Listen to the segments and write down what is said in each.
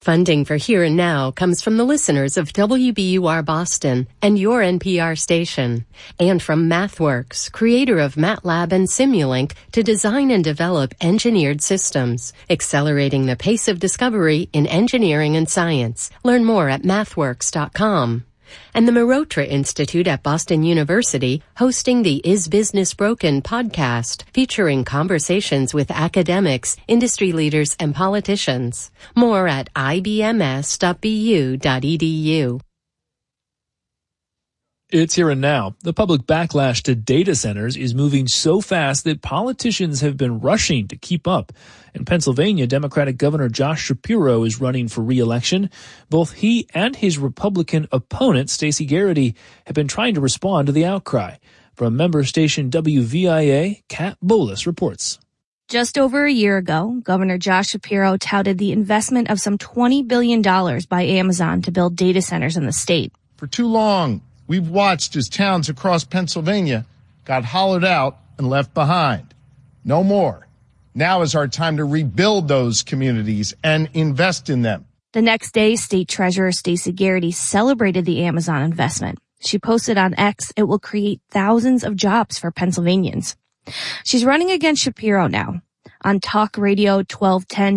Funding for Here and Now comes from the listeners of WBUR Boston and your NPR station, and from MathWorks, creator of MATLAB and Simulink, to design and develop engineered systems, accelerating the pace of discovery in engineering and science. Learn more at mathworks.com. And the Mehrotra Institute at Boston University hosting the Is Business Broken podcast, featuring conversations with academics, industry leaders, and politicians. More at ibms.bu.edu. It's Here and Now. The public backlash to data centers is moving so fast that politicians have been rushing to keep up. In Pennsylvania, Democratic Governor Josh Shapiro is running for re-election. Both he and his Republican opponent, Stacey Garrity, have been trying to respond to the outcry. From member station WVIA, Kat Bolis reports. Just over a year ago, Governor Josh Shapiro touted the investment of some $20 billion by Amazon to build data centers in the state. For too long, we've watched as towns across Pennsylvania got hollowed out and left behind. No more. Now is our time to rebuild those communities and invest in them. The next day, State Treasurer Stacey Garrity celebrated the Amazon investment. She posted on X, it will create thousands of jobs for Pennsylvanians. She's running against Shapiro now. On Talk Radio 1210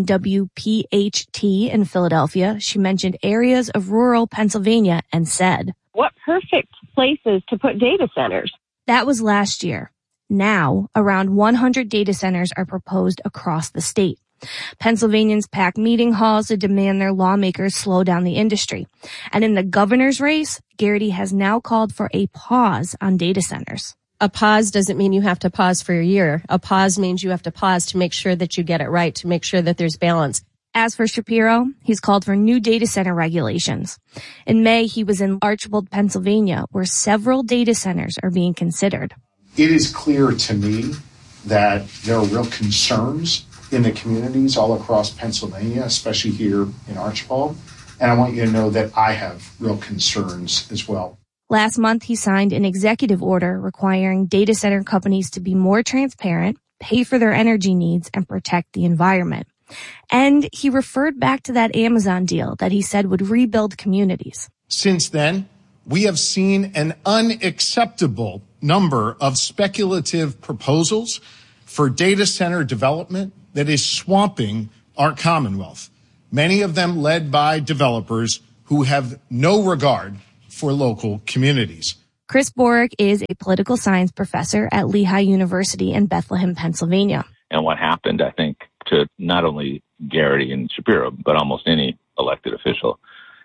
WPHT in Philadelphia, she mentioned areas of rural Pennsylvania and said, "What perfect places to put data centers." That was last year. Now, around 100 data centers are proposed across the state. Pennsylvanians pack meeting halls to demand their lawmakers slow down the industry. And in the governor's race, Garrity has now called for a pause on data centers. A pause doesn't mean you have to pause for a year. A pause means you have to pause to make sure that you get it right, to make sure that there's balance. As for Shapiro, he's called for new data center regulations. In May, he was in Archbold, Pennsylvania, where several data centers are being considered. It is clear to me that there are real concerns in the communities all across Pennsylvania, especially here in Archbold. And I want you to know that I have real concerns as well. Last month, he signed an executive order requiring data center companies to be more transparent, pay for their energy needs, and protect the environment. And he referred back to that Amazon deal that he said would rebuild communities. Since then, we have seen an unacceptable number of speculative proposals for data center development that is swamping our Commonwealth, many of them led by developers who have no regard for local communities. Chris Borick is a political science professor at Lehigh University in Bethlehem, Pennsylvania. And what happened, I think, to not only Garrity and Shapiro, but almost any elected official,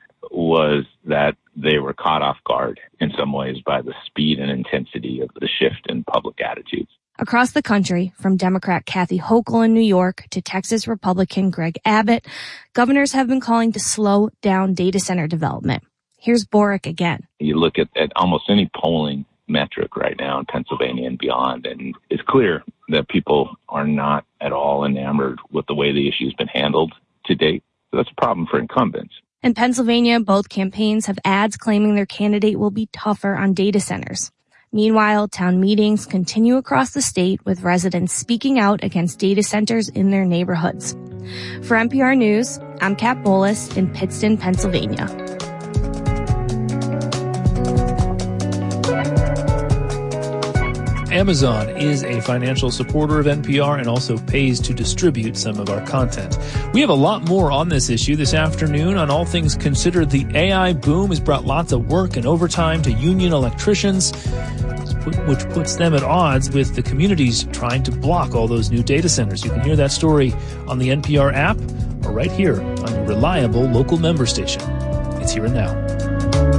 was that they were caught off guard in some ways by the speed and intensity of the shift in public attitudes. Across the country, from Democrat Kathy Hochul in New York to Texas Republican Greg Abbott, governors have been calling to slow down data center development. Here's Borick again. You look at almost any polling metric right now in Pennsylvania and beyond, and it's clear that people are not at all enamored with the way the issue's been handled to date. So that's a problem for incumbents. In Pennsylvania, both campaigns have ads claiming their candidate will be tougher on data centers. Meanwhile, town meetings continue across the state with residents speaking out against data centers in their neighborhoods. For NPR News, I'm Kat Bolis in Pittston, Pennsylvania. Amazon is a financial supporter of NPR and also pays to distribute some of our content. We have a lot more on this issue this afternoon on All Things Considered. The AI boom has brought lots of work and overtime to union electricians, which puts them at odds with the communities trying to block all those new data centers. You can hear that story on the NPR app or right here on your reliable local member station. It's Here and Now.